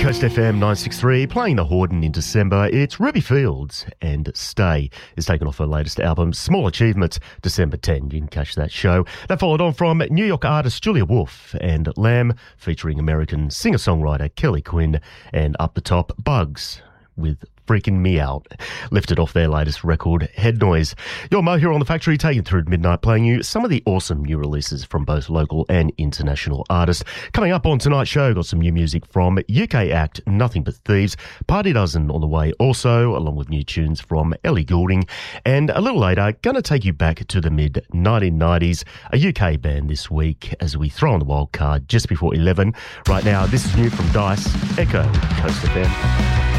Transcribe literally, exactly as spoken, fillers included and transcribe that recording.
Coast F M nine sixty-three, playing the Horden in December. It's Ruby Fields, and Stay is taken off her latest album, Small Achievements, December tenth. You can catch that show. That followed on from New York artist Julia Wolf and Lamb, featuring American singer-songwriter Kelly Quinn, and Up the Top, Bugs with Freaking Me Out, lifted off their latest record, Head Noise. You're Mo here on The Factory, taking through midnight, playing you some of the awesome new releases from both local and international artists. Coming up on tonight's show, got some new music from U K act Nothing But Thieves, Party Dozen on the way also, along with new tunes from Ellie Goulding, and a little later, going to take you back to the mid nineteen nineties, a U K band this week as we throw on the wild card just before eleven. Right now, this is new from Dice, Echo, Coast F M.